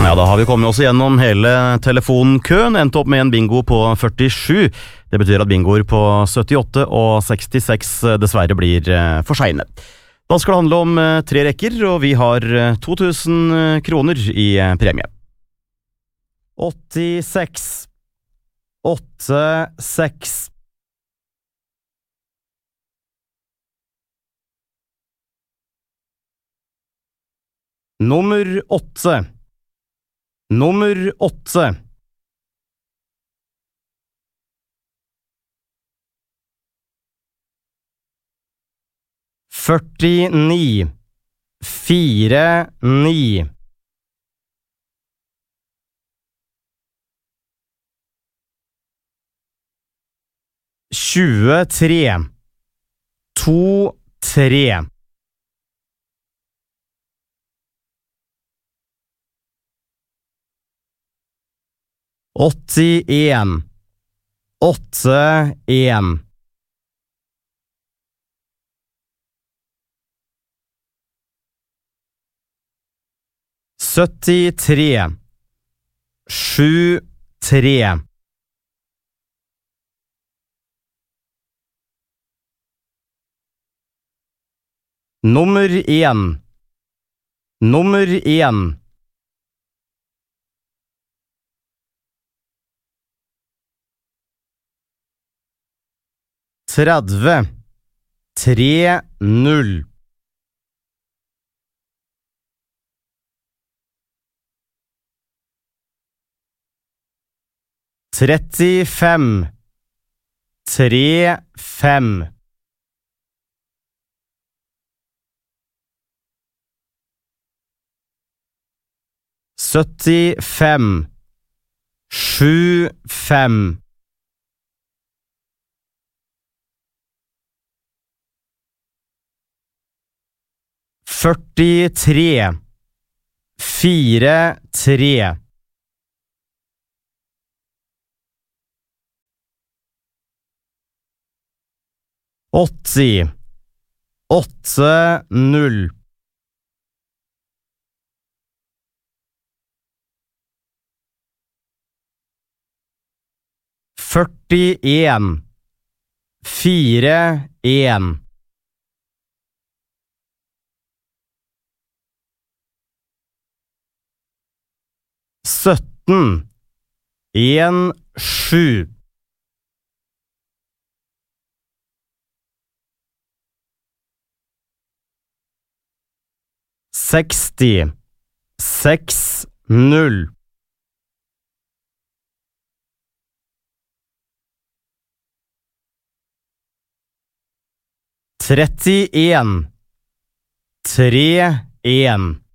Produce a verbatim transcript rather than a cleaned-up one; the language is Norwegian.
Ja, da har vi kommet oss gjennom hele telefonkøen, endt opp med en bingo på førtisju. Det betyr at bingoer på syttiåtte og sekstiseks dessverre blir for sene. Da skal det handle om tre rekker, og vi har to tusen kroner i premie. åttiseks, åttiseks. Nummer åtte. Nummer åtte. Førtini. Fire, ni. Tjuetre. To, tre. åttien, åtte, en. syttitre, sju, tre. Nummer en. Nummer en. tredve, tre, null. trettifem, tre, fem. syttifem, sju, fem. førtitre, fire, tre. åtti, åtte, null. førtien, fire, en. sytten, en, sju. seksti, seks, null. trettien, tre, en.